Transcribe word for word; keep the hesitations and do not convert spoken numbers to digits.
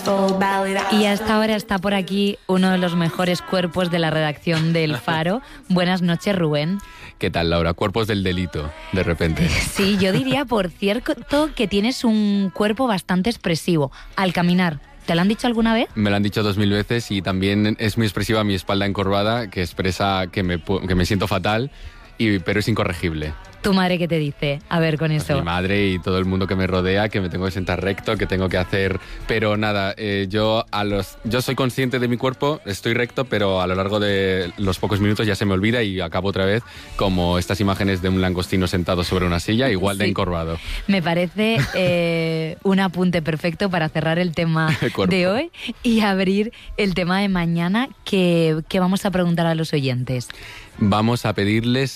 Y hasta ahora está por aquí uno de los mejores cuerpos de la redacción del Faro. Buenas noches, Rubén. ¿Qué tal, Laura? Cuerpos del delito, de repente. Sí, yo diría, por cierto, que tienes un cuerpo bastante expresivo al caminar. ¿Te lo han dicho alguna vez? Me lo han dicho dos mil veces y también es muy expresiva mi espalda encorvada, que expresa que me, que me siento fatal, y, pero es incorregible. ¿Tu madre qué te dice? A ver, con eso. Mi madre y todo el mundo que me rodea, que me tengo que sentar recto, que tengo que hacer... Pero nada, eh, yo, a los, yo soy consciente de mi cuerpo, estoy recto, pero a lo largo de los pocos minutos ya se me olvida y acabo otra vez como estas imágenes de un langostino sentado sobre una silla, igual de sí. encorvado. Me parece eh, un apunte perfecto para cerrar el tema de hoy y abrir el tema de mañana que, que vamos a preguntar a los oyentes. Vamos a pedirles